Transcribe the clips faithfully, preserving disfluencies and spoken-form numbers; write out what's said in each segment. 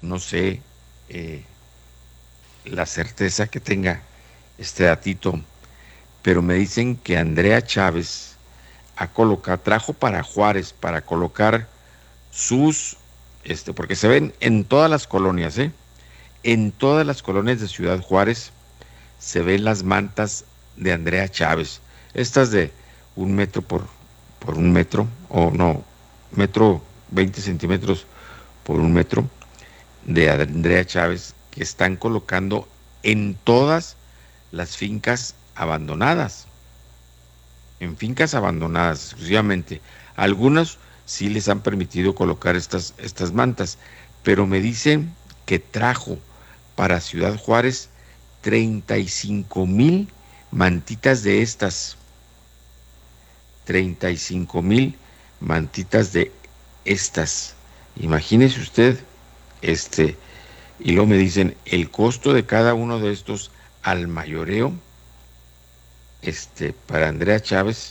no sé eh, la certeza que tenga este datito, pero me dicen que Andrea Chávez ha colocado, trajo para Juárez, para colocar sus, este, porque se ven en todas las colonias, ¿eh? En todas las colonias de Ciudad Juárez se ven las mantas de Andrea Chávez, estas de un metro por, por un metro, o no, metro veinte centímetros por un metro, de Andrea Chávez, que están colocando en todas las fincas abandonadas, en fincas abandonadas exclusivamente. Algunos sí les han permitido colocar estas, estas mantas, pero me dicen que trajo para Ciudad Juárez treinta y cinco mil mantitas de estas, treinta y cinco mil mantitas de estas. Imagínese usted, este, y luego me dicen, el costo de cada uno de estos al mayoreo, este, para Andrea Chávez,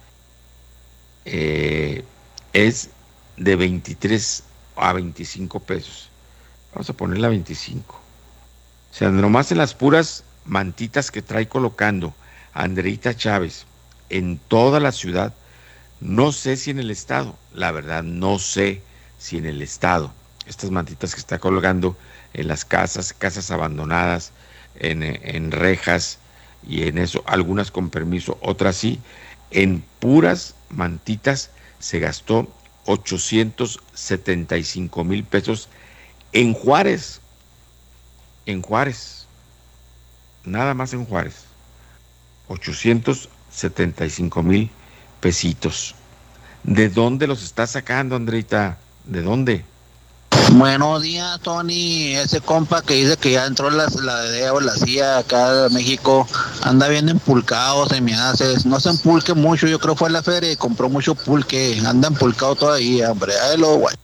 eh, es de veintitrés a veinticinco pesos. Vamos a ponerla a veinticinco. O sea, nomás en las puras mantitas que trae colocando Andreita Chávez en toda la ciudad, no sé si en el estado, la verdad no sé si en el estado, estas mantitas que está colgando en las casas, casas abandonadas, en, en rejas y en eso, algunas con permiso, otras sí, en puras mantitas se gastó ochocientos setenta y cinco mil pesos en Juárez, en Juárez, nada más en Juárez, ochocientos setenta y cinco mil pesitos. ¿De dónde los está sacando, Andreita? ¿De dónde? Buenos días, Tony. Ese compa que dice que ya entró la, la D E A o la C I A acá de México, anda bien empulcado, se me hace. No se empulque mucho, yo creo que fue a la feria y compró mucho pulque. Anda empulcado todavía, hombre. Ay, lo guay.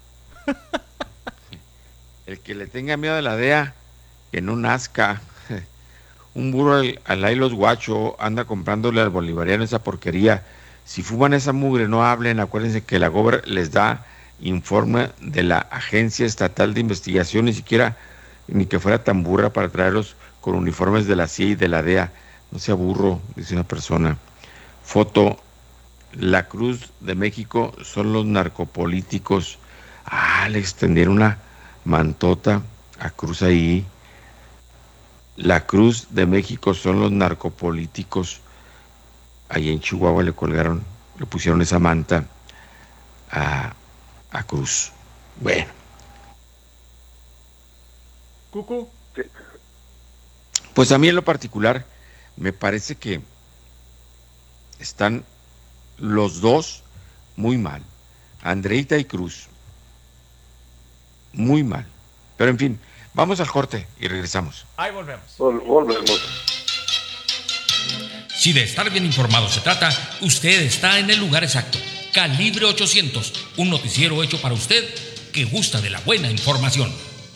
El que le tenga miedo a la D E A, que no nazca. Un burro al, al ahí los guacho anda comprándole al bolivariano esa porquería. Si fuman esa mugre, no hablen. Acuérdense que la Gober les da informe de la Agencia Estatal de Investigación, ni siquiera ni que fuera tan burra para traerlos con uniformes de la C I A y de la D E A. No sea burro, dice una persona. Foto, la Cruz de México son los narcopolíticos. Ah, le extendieron una mantota a Cruz ahí. La Cruz de México son los narcopolíticos. Ahí en Chihuahua le colgaron, le pusieron esa manta a, a Cruz. Bueno. Cucu. Pues a mí en lo particular me parece que están los dos muy mal. Andreita y Cruz. Muy mal. Pero en fin, vamos al corte y regresamos. Ahí volvemos. Vol- volvemos. Si de estar bien informado se trata, usted está en el lugar exacto. Calibre ochocientos, un noticiero hecho para usted que gusta de la buena información.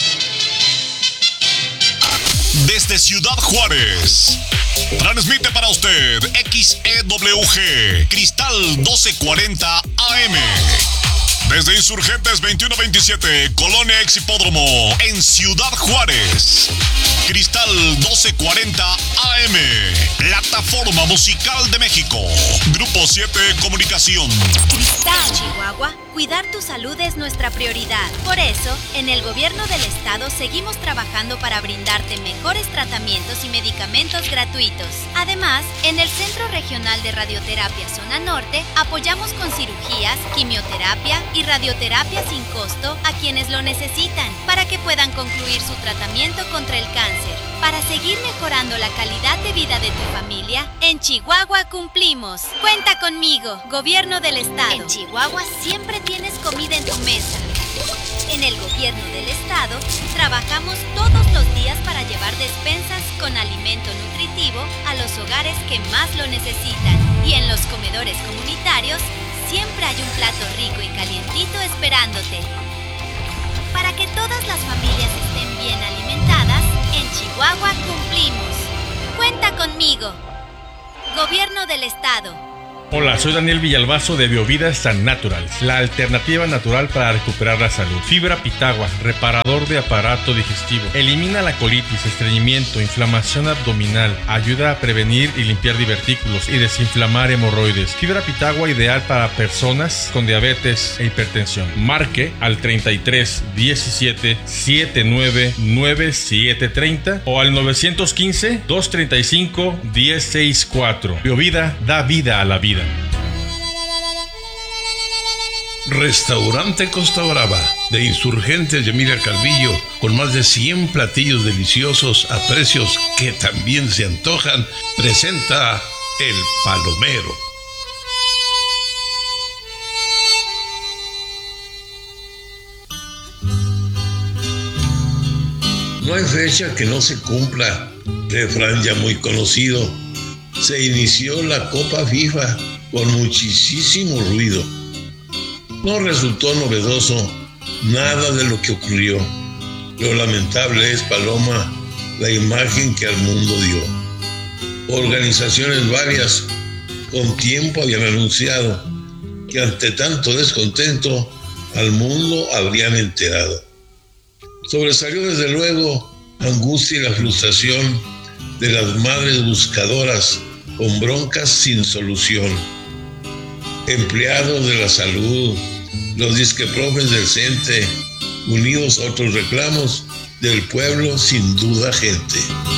Desde Ciudad Juárez, transmite para usted X E W G, Cristal doce cuarenta A M. Desde Insurgentes veintiuno veintisiete, Colonia Ex Hipódromo, en Ciudad Juárez. Cristal doce cuarenta A M, Plataforma Musical de México. Grupo siete Comunicación. Cristal, Chihuahua, cuidar tu salud es nuestra prioridad. Por eso, en el gobierno del estado seguimos trabajando para brindarte mejores tratamientos y medicamentos gratuitos. Además, en el Centro Regional de Radioterapia Zona Norte, apoyamos con cirugías, quimioterapia y radioterapia sin costo a quienes lo necesitan, para que puedan concluir su tratamiento contra el cáncer. Para seguir mejorando la calidad de vida de tu familia, en Chihuahua cumplimos. Cuenta conmigo, Gobierno del Estado. En Chihuahua siempre tienes comida en tu mesa. En el Gobierno del Estado, trabajamos todos los días para llevar despensas con alimento nutritivo a los hogares que más lo necesitan. Y en los comedores comunitarios, siempre hay un plato rico y calientito esperándote. Para que todas las familias estén bien alimentadas, en Chihuahua cumplimos. Cuenta conmigo. Gobierno del Estado. Hola, soy Daniel Villalbazo de Biovida San Natural, la alternativa natural para recuperar la salud. Fibra pitagua, reparador de aparato digestivo, elimina la colitis, estreñimiento, inflamación abdominal, ayuda a prevenir y limpiar divertículos y desinflamar hemorroides. Fibra pitagua ideal para personas con diabetes e hipertensión. Marque al treinta y tres diecisiete setenta y nueve noventa y siete treinta o al nueve uno cinco dos treinta y cinco diez sesenta y cuatro. Biovida da vida a la vida. Restaurante Costa Brava de Insurgentes de Emilia Calvillo, con más de cien platillos deliciosos a precios que también se antojan, presenta El Palomero. No hay fecha que no se cumpla, refrán ya muy conocido. Se inició la Copa FIFA con muchísimo ruido. No resultó novedoso nada de lo que ocurrió. Lo lamentable es, Paloma, la imagen que al mundo dio. Organizaciones varias con tiempo habían anunciado que ante tanto descontento al mundo habrían enterado. Sobresalió desde luego la angustia y la frustración de las madres buscadoras con broncas sin solución. Empleados de la salud, los disqueprofes del CENTE, unidos a otros reclamos del pueblo, sin duda gente.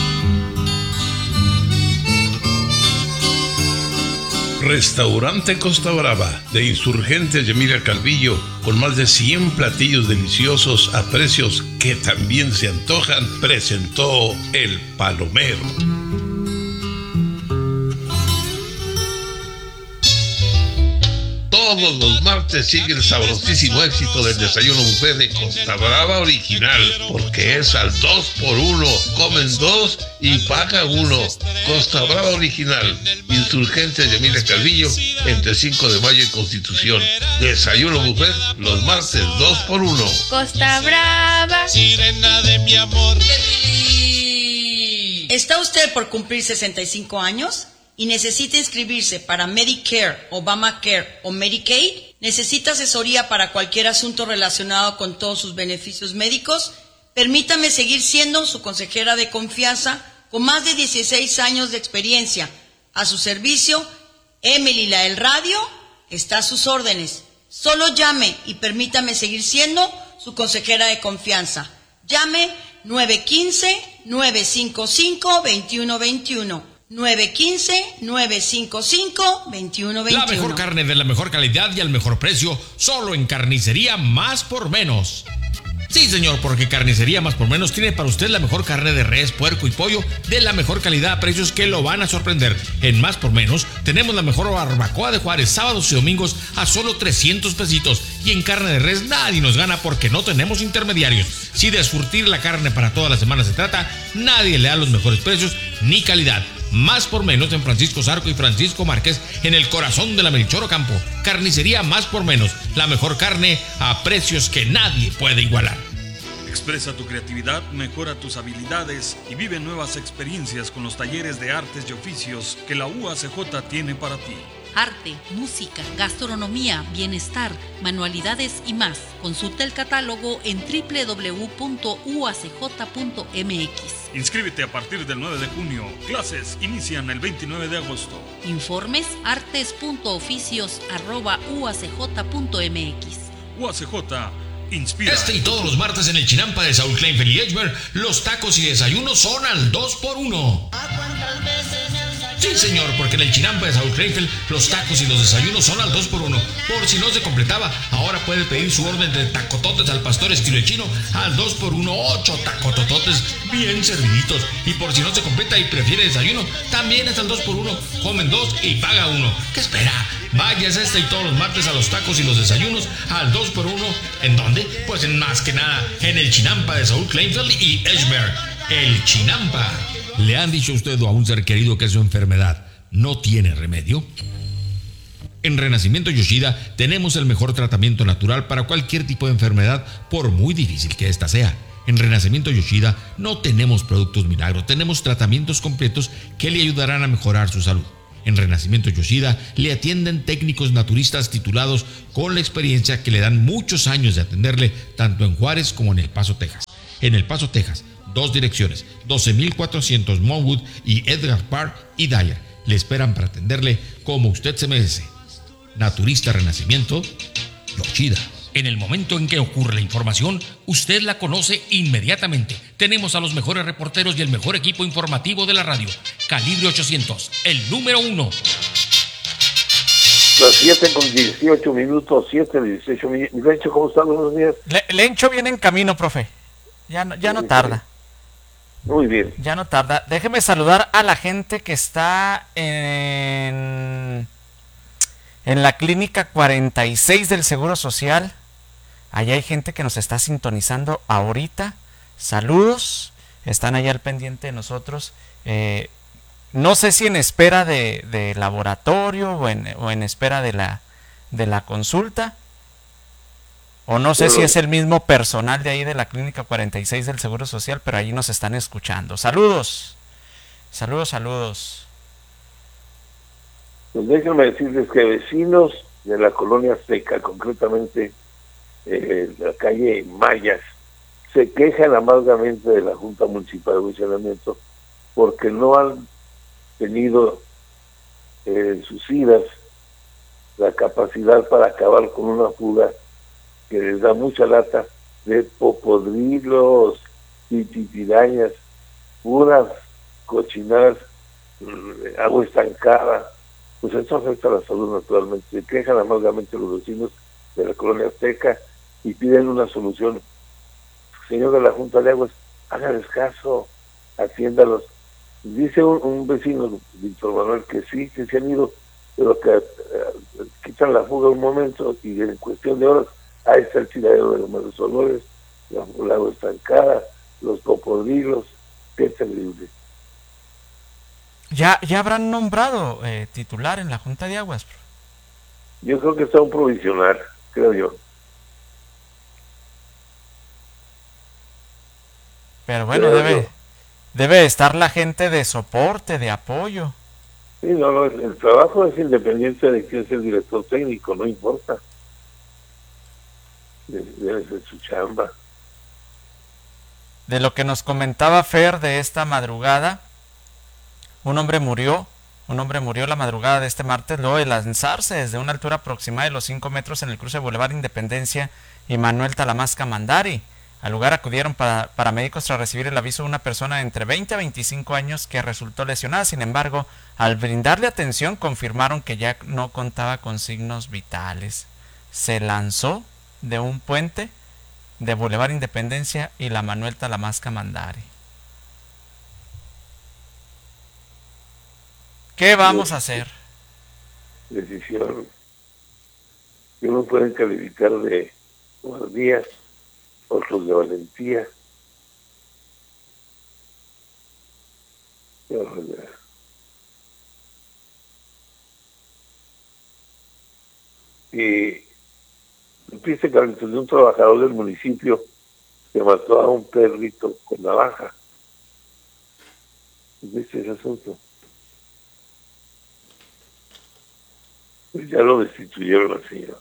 Restaurante Costa Brava de Insurgentes de Emilia Calvillo, con más de cien platillos deliciosos a precios que también se antojan, presentó El Palomero. Todos los martes sigue el sabrosísimo éxito del desayuno buffet de Costa Brava Original, porque es al dos por uno, comen dos y paga uno. Costa Brava Original, Insurgentes de Emilia Calvillo, entre cinco de mayo y Constitución. Desayuno buffet los martes dos por uno. Costa Brava, sirena de mi amor. ¿Está usted por cumplir sesenta y cinco años? ¿Y necesita inscribirse para Medicare, Obamacare o Medicaid? ¿Necesita asesoría para cualquier asunto relacionado con todos sus beneficios médicos? Permítame seguir siendo su consejera de confianza con más de dieciséis años de experiencia. A su servicio, Emily la del Radio está a sus órdenes. Solo llame y permítame seguir siendo su consejera de confianza. Llame nueve uno cinco, nueve cinco cinco, dos uno dos uno. nueve uno cinco, nueve cinco cinco, dos uno dos uno. La mejor carne de la mejor calidad y al mejor precio, solo en Carnicería Más por Menos. Sí, señor, porque Carnicería Más por Menos tiene para usted la mejor carne de res, puerco y pollo de la mejor calidad a precios que lo van a sorprender. En Más por Menos tenemos la mejor barbacoa de Juárez, sábados y domingos a solo trescientos pesitos. Y en carne de res nadie nos gana porque no tenemos intermediarios. Si de surtir la carne para toda la semana se trata, nadie le da los mejores precios ni calidad. Más por Menos en Francisco Zarco y Francisco Márquez, en el corazón de la Melchor Ocampo. Carnicería Más por Menos, la mejor carne a precios que nadie puede igualar. Expresa tu creatividad, mejora tus habilidades y vive nuevas experiencias con los talleres de artes y oficios que la U A C J tiene para ti. Arte, música, gastronomía, bienestar, manualidades y más. Consulta el catálogo en doble u doble u doble u punto u a c j punto m x. Inscríbete a partir del nueve de junio. Clases inician el veintinueve de agosto. Informes artes punto oficios arroba u a c j punto m x. U A C J inspira. Este y todos los martes en el Chinampa de Saúl Kleinfeld y Edgemer, los tacos y desayunos son al dos por uno. Sí, señor, porque en el Chinampa de Saúl Kleinfeld los tacos y los desayunos son al dos por uno. Por si no se completaba, ahora puede pedir su orden de tacototes al pastor estilo chino al dos por uno, ocho tacotototes bien serviditos. Y por si no se completa y prefiere desayuno, también es al dos por uno. Comen dos y paga uno. ¿Qué espera? Vayas este y todos los martes a los tacos y los desayunos al dos por uno. ¿En dónde? Pues en más que nada en el Chinampa de Saúl Kleinfeld y Edgemer. El Chinampa. ¿Le han dicho a usted o a un ser querido que su enfermedad no tiene remedio? En Renacimiento Yoshida tenemos el mejor tratamiento natural para cualquier tipo de enfermedad, por muy difícil que ésta sea. En Renacimiento Yoshida no tenemos productos milagro, tenemos tratamientos completos que le ayudarán a mejorar su salud. En Renacimiento Yoshida le atienden técnicos naturistas titulados con la experiencia que le dan muchos años de atenderle tanto en Juárez como en El Paso, Texas. En El Paso, Texas, dos direcciones, doce mil cuatrocientos Monwood y Edgar Park y Dyer. Le esperan para atenderle como usted se merece. Naturista Renacimiento Yoshida. En el momento en que ocurre la información, usted la conoce inmediatamente. Tenemos a los mejores reporteros y el mejor equipo informativo de la radio. Calibre ochocientos, el número uno. Las siete con dieciocho minutos, siete, dieciocho minutos. Lencho, ¿cómo están? Buenos días. Le, Lencho viene en camino, profe. Ya no, ya no tarda. Muy bien. Ya no tarda. Déjeme saludar a la gente que está en, en la clínica cuarenta y seis del Seguro Social. Allá hay gente que nos está sintonizando ahorita. Saludos. Están allá al pendiente de nosotros. Eh, no sé si en espera de, de laboratorio o en, o en espera de la, de la consulta. O no sé si es el mismo personal de ahí de la clínica cuarenta y seis del Seguro Social, pero ahí nos están escuchando. Saludos. Saludos, saludos. Pues déjenme decirles que vecinos de la colonia Azteca, concretamente eh, la calle Mayas, se quejan amargamente de la Junta Municipal de Funcionamiento porque no han tenido eh, en sus idas la capacidad para acabar con una fuga que les da mucha lata de popodrilos y pipirañas, puras cochinadas, agua estancada. Pues eso afecta a la salud naturalmente. Se quejan amargamente los vecinos de la colonia Azteca y piden una solución. Señor de la Junta de Aguas, háganles caso, atiéndalos. Dice un, un vecino, Víctor Manuel, que sí, que se han ido, pero que uh, quitan la fuga un momento y en cuestión de horas ahí está el tiradero de los olores, la, la agua estancada, los cocodrilos. Qué terrible. Ya, ya habrán nombrado eh, titular en la Junta de Aguas. Yo creo que está un provisional, creo yo. Pero bueno, creo debe, yo. debe estar la gente de soporte, de apoyo. Sí, no, no, el, el trabajo es independiente de quién es el director técnico, no importa. Debe ser su chamba. De lo que nos comentaba Fer de esta madrugada, un hombre murió, un hombre murió la madrugada de este martes luego de lanzarse desde una altura aproximada de los cinco metros en el cruce de Boulevard Independencia y Manuel Talamasca Mandari. Al lugar acudieron para, paramédicos tras recibir el aviso de una persona de entre veinte a veinticinco años que resultó lesionada. Sin embargo, al brindarle atención confirmaron que ya no contaba con signos vitales. Se lanzó de un puente de Boulevard Independencia y la Manuel Talamasca Mandari. ¿Qué vamos a hacer? Decisión que uno puede calificar de guardia, otros de valentía. Y empieza que de un trabajador del municipio que mató a un perrito con navaja. ¿Viste ese asunto? Pues ya lo destituyeron al señor.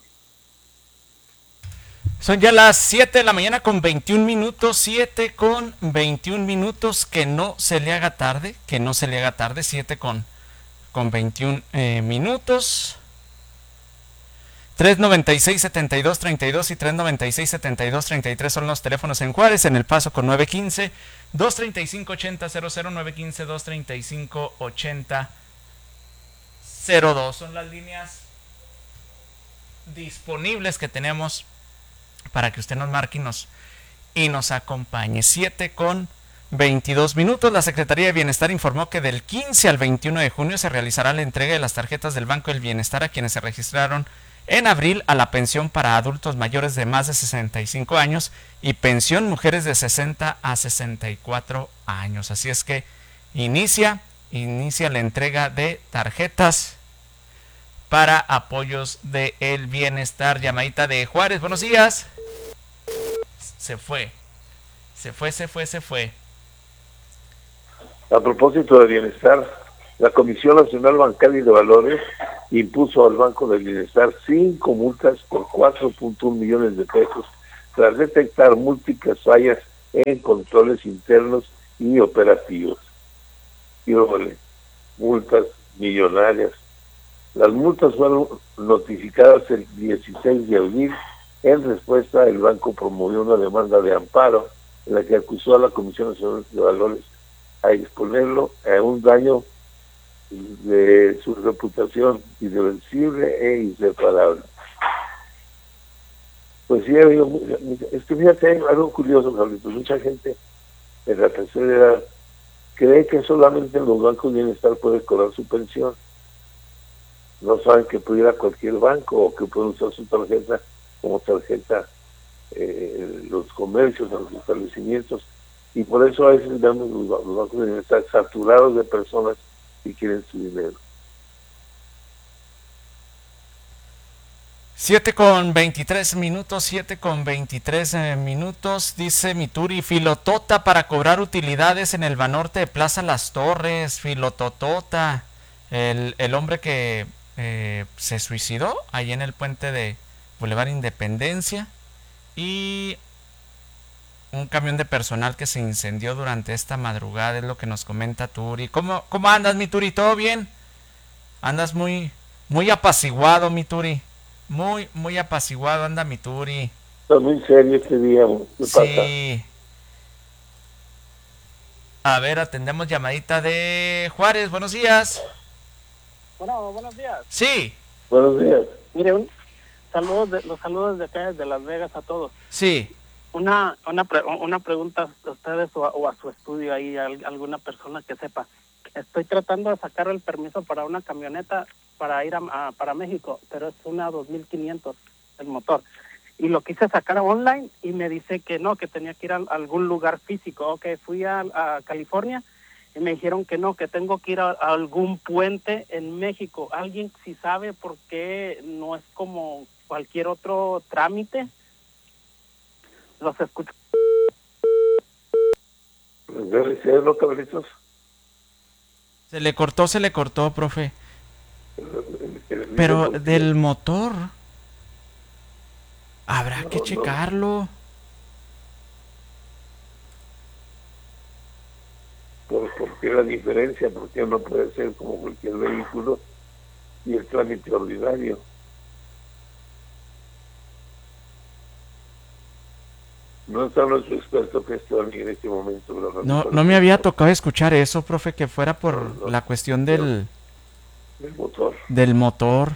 Son ya las siete de la mañana con veintiún minutos, siete con veintiún minutos, que no se le haga tarde, que no se le haga tarde, siete con, con veintiún eh, minutos. tres noventa y seis, setenta y dos, treinta y dos y tres noventa y seis, setenta y dos, treinta y tres son los teléfonos en Juárez. En El Paso con nueve quince, dos treinta y cinco, ochenta cero cero, nueve quince, dos treinta y cinco, ochenta cero dos. Son las líneas disponibles que tenemos para que usted nos marque y nos, y nos acompañe. siete con veintidós minutos. La Secretaría de Bienestar informó que del quince al veintiuno de junio se realizará la entrega de las tarjetas del Banco del Bienestar a quienes se registraron en abril a la pensión para adultos mayores de más de sesenta y cinco años y pensión mujeres de sesenta a sesenta y cuatro años. Así es que inicia, inicia la entrega de tarjetas para apoyos del bienestar. Llamadita de Juárez, buenos días. Se fue, se fue, se fue, se fue. A propósito de bienestar, La Comisión Nacional Bancaria y de Valores impuso al Banco del Bienestar cinco multas por cuatro punto uno millones de pesos tras detectar múltiples fallas en controles internos y operativos. Y vale, multas millonarias. Las multas fueron notificadas el dieciséis de abril. En respuesta, el banco promovió una demanda de amparo en la que acusó a la Comisión Nacional de Valores a exponerlo a un daño de su reputación irreversible e inseparable. Pues sí, amigo, es que fíjate, algo curioso, Carlitos, mucha gente en la tercera edad cree que solamente en los bancos de bienestar puede cobrar su pensión. No saben que puede ir a cualquier banco o que puede usar su tarjeta como tarjeta eh, los comercios, los establecimientos, y por eso a veces vemos los, los bancos de bienestar saturados de personas que quieren su dinero. siete con veintitrés minutos, siete con veintitrés eh, minutos, dice Mituri, filotota para cobrar utilidades en el Banorte de Plaza Las Torres, filototota, el, el hombre que eh, se suicidó ahí en el puente de Boulevard Independencia, y un camión de personal que se incendió durante esta madrugada, es lo que nos comenta Turi. ¿Cómo, cómo andas, mi Turi? ¿Todo bien? Andas muy, muy apaciguado, mi Turi. Muy, muy apaciguado anda mi Turi. Está muy serio este día. ¿Qué sí. Pasa? A ver, atendemos llamadita de Juárez. Buenos días. Bueno, buenos días. Sí. Buenos días. Mire, un saludos de, los saludos de acá desde Las Vegas a todos. Sí. Una una pre, una pregunta a ustedes o a, o a su estudio ahí, a alguna persona que sepa. Estoy tratando de sacar el permiso para una camioneta para ir a, a para México, pero es una dos mil quinientos el motor. Y lo quise sacar online y me dice que no, que tenía que ir a algún lugar físico. Ok, fui a, a California y me dijeron que no, que tengo que ir a, a algún puente en México. ¿Alguien si sabe por qué no es como cualquier otro trámite? Los escucho. ¿No, cabritos? Se le cortó, se le cortó, profe. Pero del motor habrá no, que checarlo. No. ¿Por, ¿Por qué la diferencia? Porque no puede ser como cualquier vehículo y el trámite ordinario. No está nuestro experto que está en este momento. No, no me había tocado escuchar eso, profe, que fuera por no, no, la cuestión del... del motor. Del motor.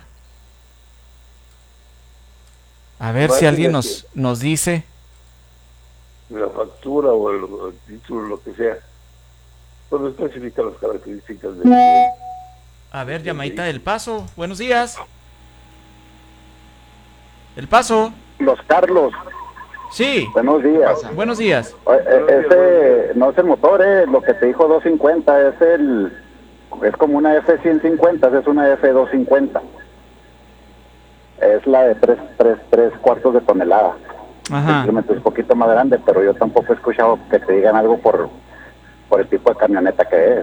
A ver si alguien nos, nos dice. La factura o el, el título, lo que sea. Pues no especifica las características de... A ver, llamadita del Paso. Buenos días. El Paso. Los Carlos. Sí. Buenos días. Buenos días. Ese no es el motor, eh, lo que te dijo doscientos cincuenta, es el es como una F ciento cincuenta, es una F doscientos cincuenta. Es la de tres, tres, tres cuartos de tonelada. Ajá. Es un poquito más grande, pero yo tampoco he escuchado que te digan algo por, por el tipo de camioneta que es.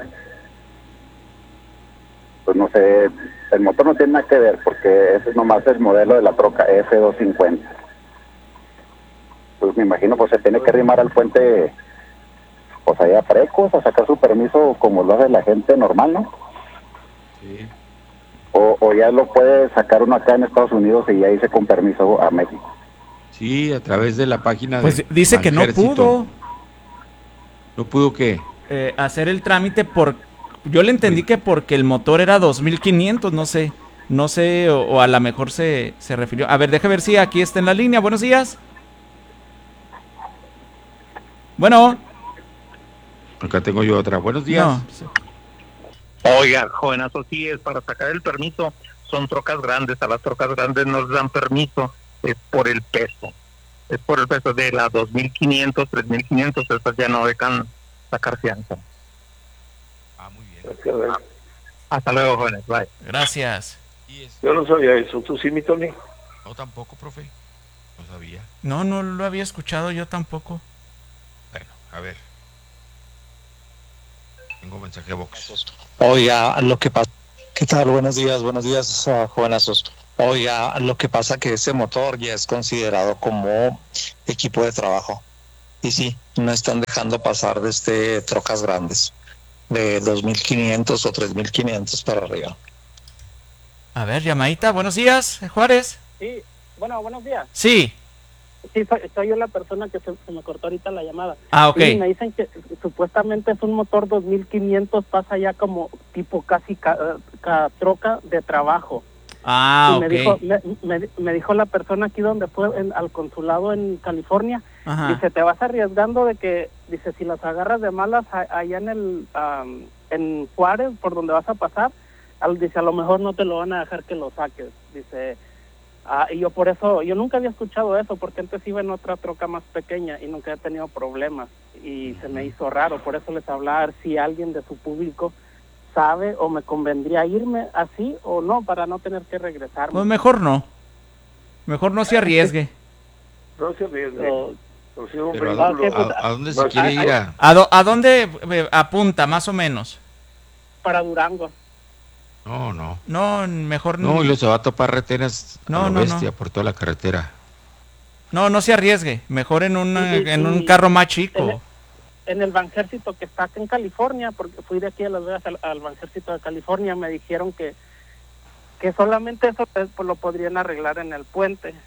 Pues no sé, el motor no tiene nada que ver, porque ese es nomás el modelo de la troca F doscientos cincuenta. Pues me imagino pues se tiene que arrimar al puente, pues allá a Precos, a sacar su permiso como lo hace la gente normal, ¿no? Sí. O, o ya lo puede sacar uno acá en Estados Unidos y ya irse con permiso a México. Sí, a través de la página pues de dice que no Ejército. pudo. ¿No pudo qué? Eh, hacer el trámite por... Yo le entendí sí. que porque el motor era dos mil quinientos, no sé. No sé, o, o a lo mejor se, se refirió. A ver, deje ver si aquí está en la línea. Buenos días. Bueno. Acá tengo yo otra. Buenos días. No, sí. Oiga, jovenazo, sí es para sacar el permiso. Son trocas grandes. A las trocas grandes no les dan permiso. Es por el peso. Es por el peso de las dos mil quinientos, tres mil quinientos. Esas ya no dejan sacar fianza. Ah, muy bien. Ah, hasta luego, jóvenes. Bye. Gracias. Yo no sabía eso. ¿Tú sí, mi Tony? No, tampoco, profe. No sabía. No, no lo había escuchado yo tampoco. Bueno, a ver. Tengo mensaje de Vox. Oiga, lo que pasa... ¿Qué tal? Buenos días, buenos días, uh, jovenazos. Oiga, lo que pasa que ese motor ya es considerado como equipo de trabajo. Y sí, no están dejando pasar desde trocas grandes, de dos mil quinientos o tres mil quinientos para arriba. A ver, llamadita, buenos días, Juárez. Sí, bueno, buenos días. Sí. Sí, soy, soy yo la persona que se, se me cortó ahorita la llamada. Ah, ok. Y me dicen que supuestamente es un motor dos mil quinientos, pasa ya como tipo casi ca, ca, troca de trabajo. Ah, y me ok. dijo, me, me, me dijo la persona aquí donde fue en, al consulado en California, Ajá. dice, te vas arriesgando de que, dice, si las agarras de malas a, allá en el um, en Juárez, por donde vas a pasar, al, dice, a lo mejor no te lo van a dejar que lo saques. Dice, ah, y yo por eso, yo nunca había escuchado eso, porque antes iba en otra troca más pequeña y nunca he tenido problemas, y se me hizo raro, por eso les hablaba a ver si alguien de su público sabe o me convendría irme así o no, para no tener que regresar. Pues mejor no. Mejor no se arriesgue. No se arriesgue. Oh. O sea, un Pero ¿a, vehículo- dónde- a- a dónde se quiere ir? A... ¿A, do- a dónde eh, apunta, más o menos? Para Durango. No, no. No, mejor No, y lo se va a topar retenes a No, lo no, bestia no. por toda la carretera. No, no se arriesgue. Mejor en, una, Sí, sí, en un sí. carro más En chico. el, en el Banjército que está acá en California, porque fui de aquí a Las Vegas al, al Banjército de California, me dijeron que que solamente eso pues, pues, lo podrían arreglar en el puente.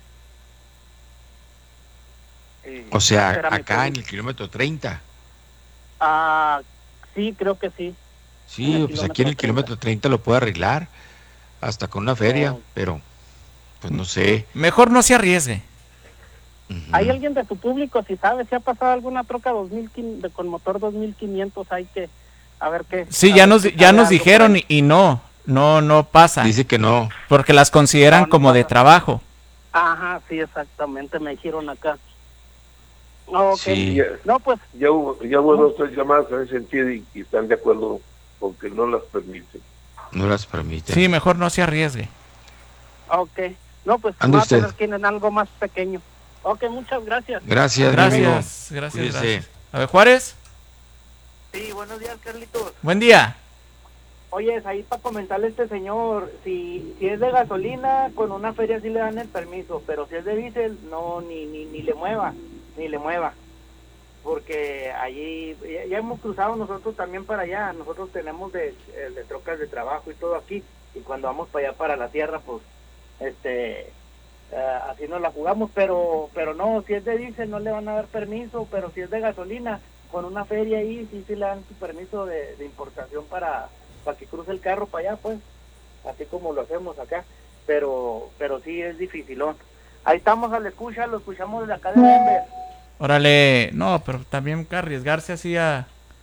Y O sea, ese era mi acá en punto. el kilómetro treinta. Ah, sí, creo que sí. Sí, En el pues aquí en el kilómetro treinta lo puede arreglar, hasta con una feria, Oh. pero pues no sé. Mejor no se arriesgue. ¿Hay alguien de tu público, si sabe, si ha pasado alguna troca dos mil quin- de, con motor dos mil quinientos, hay que, a ver qué? Sí, a ya ver nos si ya sabe nos algo dijeron por y, y no, no, no pasa. Dice que no. Porque las consideran como de trabajo. ahí. Ajá, sí, exactamente, me dijeron acá. Ok, Sí. no, pues, Ya hubo, ya hubo dos tres llamadas en ese sentido y, y están de acuerdo con que no las permiten. No las permite. Sí, mejor no se arriesgue. ok. No, pues, Ande va a usted. tener que ir en algo más pequeño. Ok, muchas gracias. Gracias, mi Gracias, amigo. gracias, Cuídese. gracias. A ver, Juárez, Sí, buenos días, Carlitos. buen día. Oye, es ahí para comentarle a este señor, si, si es de gasolina, con una feria sí le dan el permiso, pero si es de diésel, no, ni, ni, ni le mueva, ni le mueva. Porque allí, ya, ya hemos cruzado nosotros también para allá, nosotros tenemos de, de trocas de trabajo y todo aquí, y cuando vamos para allá, para la tierra, pues, este... Uh, así nos la jugamos, pero pero no, si es de diésel no le van a dar permiso, pero si es de gasolina, con una feria ahí sí, sí le dan su permiso de, de importación para, para que cruce el carro para allá, pues, así como lo hacemos acá, pero pero sí es dificilón. Ahí estamos a la escucha, lo escuchamos desde acá de Denver. Órale, no, pero también que arriesgarse así a...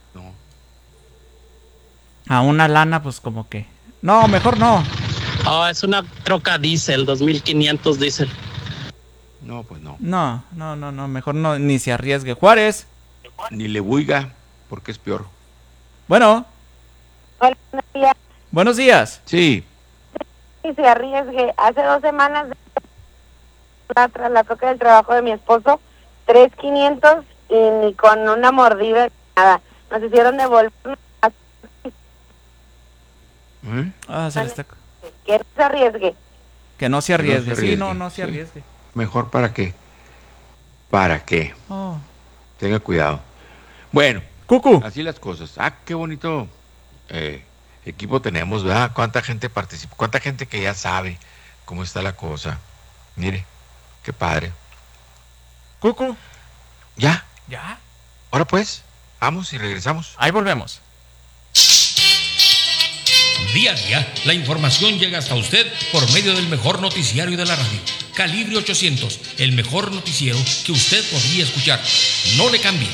A una lana, pues como que... No, mejor no. Oh, es una troca diésel, dos mil quinientos diésel. No, pues no. No, no, no, no, mejor no, ni se arriesgue. Juárez, Ni le buiga, porque es peor. bueno, Hola, buenos días. buenos días. Sí. Y se arriesgue. Hace dos semanas la, tras la troca del trabajo de mi esposo, tres quinientos y ni con una mordida, nada. Nos hicieron devolver. ¿Eh? Ah, se le está- Que no se arriesgue. Que no se Que no se arriesgue. Sí, arriesgue, no, no se sí. arriesgue. Mejor para qué. ¿Para qué? Oh. Tenga cuidado. Bueno, Cucu. Así las cosas. Ah, qué bonito eh, equipo tenemos, ¿verdad? Cuánta gente participa, cuánta gente que ya sabe cómo está la cosa. Mire, qué padre. Cucu. ¿Ya? ¿Ya? Ahora pues, vamos y regresamos. Ahí volvemos. Día a día, la información llega hasta usted por medio del mejor noticiario de la radio. Calibre ochocientos, el mejor noticiero que usted podría escuchar. No le cambie.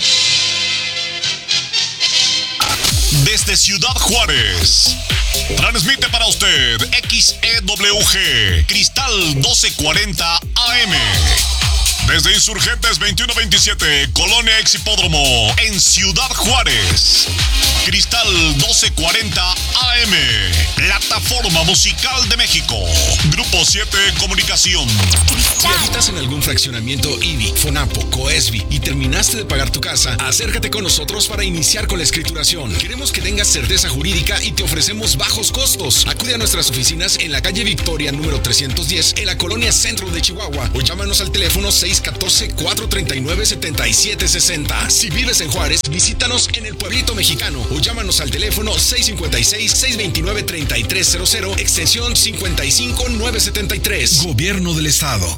Desde Ciudad Juárez, transmite para usted X E W G, Cristal doce cuarenta A M. Desde Insurgentes veintiuno veintisiete, Colonia Ex Hipódromo, en Ciudad Juárez. Cristal doce cuarenta A M, Plataforma Musical de México. Grupo siete Comunicación. Si habitas en algún fraccionamiento I D I, FONAPO, COESBI y terminaste de pagar tu casa, acércate con nosotros para iniciar con la escrituración. Queremos que tengas certeza jurídica y te ofrecemos bajos costos. Acude a nuestras oficinas en la calle Victoria número trescientos diez en la colonia Centro de Chihuahua o llámanos al teléfono seis uno cuatro, cuatro tres nueve, siete siete seis cero. Si vives en Juárez, visítanos en el Pueblito Mexicano o llámanos al teléfono seis cinco seis, seis dos nueve, tres tres cero cero, extensión cincuenta y cinco nueve setenta y tres. Gobierno del Estado.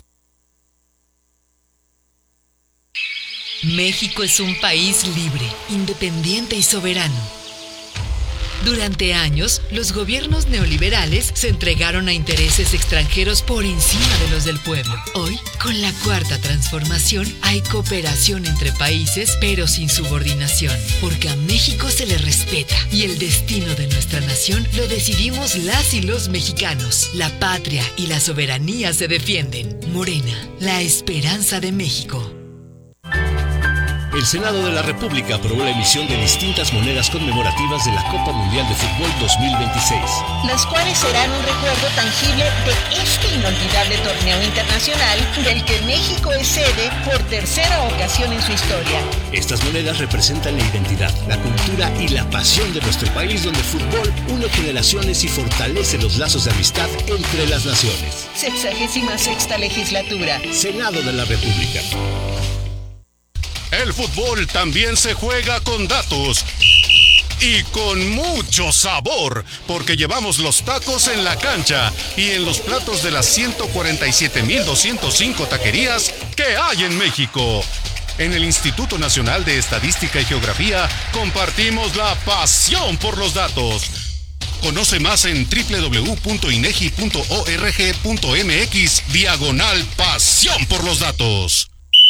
México es un país libre, independiente y soberano. Durante años, los gobiernos neoliberales se entregaron a intereses extranjeros por encima de los del pueblo. Hoy, con la Cuarta Transformación, hay cooperación entre países, pero sin subordinación, porque a México se le respeta y el destino de nuestra nación lo decidimos las y los mexicanos. La patria y la soberanía se defienden. Morena, la esperanza de México. El Senado de la República aprobó la emisión de distintas monedas conmemorativas de la Copa Mundial de Fútbol dos mil veintiséis. Las cuales serán un recuerdo tangible de este inolvidable torneo internacional del que México es sede por tercera ocasión en su historia. Estas monedas representan la identidad, la cultura y la pasión de nuestro país, donde el fútbol une generaciones y fortalece los lazos de amistad entre las naciones. Sexagésima sexta legislatura. Senado de la República. El fútbol también se juega con datos y con mucho sabor, porque llevamos los tacos en la cancha y en los platos de las ciento cuarenta y siete mil doscientos cinco taquerías que hay en México. En el Instituto Nacional de Estadística y Geografía compartimos la pasión por los datos. Conoce más en doble u doble u doble u punto inegi punto org punto mx diagonal pasión por los datos.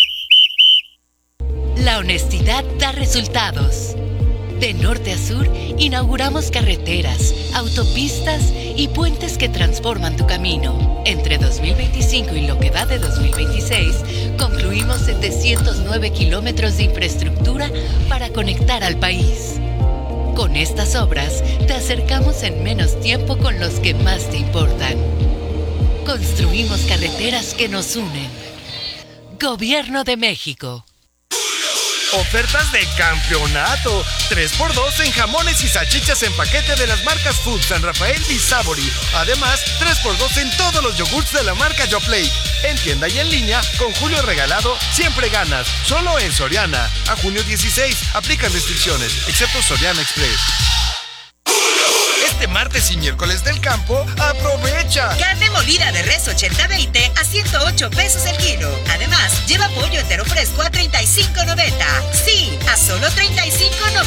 La honestidad da resultados. De norte a sur, inauguramos carreteras, autopistas y puentes que transforman tu camino. Entre dos mil veinticinco y lo que va de dos mil veintiséis, concluimos setecientos nueve kilómetros de infraestructura para conectar al país. Con estas obras, te acercamos en menos tiempo con los que más te importan. Construimos carreteras que nos unen. Gobierno de México. Ofertas de campeonato. tres por dos en jamones y salchichas en paquete de las marcas Food, San Rafael y Savory. Además, tres por dos en todos los yogurts de la marca Yoplait. En tienda y en línea, con Julio Regalado, siempre ganas. Solo en Soriana. A junio dieciséis. Aplican restricciones, excepto Soriana Express. Este martes y miércoles del campo, aprovecha. Carne molida de res ochenta veinte a ciento ocho pesos el kilo. Además, lleva pollo entero fresco a treinta y cinco noventa. Sí, a solo treinta y cinco noventa.